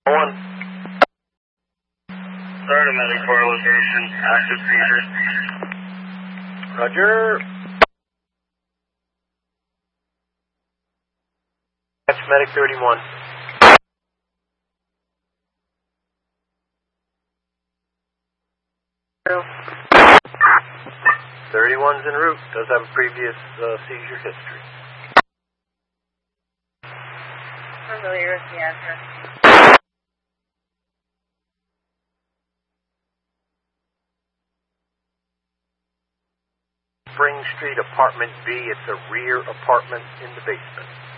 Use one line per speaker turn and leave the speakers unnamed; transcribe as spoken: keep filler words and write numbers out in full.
One. Start a medic for our location. Active seizure.
Roger. That's medic thirty-one. thirty-one's en route. Does have a previous uh, seizure history.
Familiar with the address.
Spring Street, apartment B. It's a rear apartment in the basement.